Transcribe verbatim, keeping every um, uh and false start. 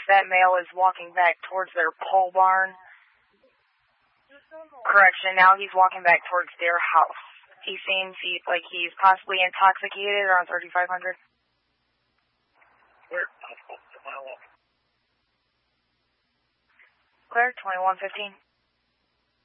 that male is walking back towards their pole barn. Correction, now he's walking back towards their house. He seems he, like he's possibly intoxicated around thirty-five hundred. Where? Clear, twenty-one fifteen.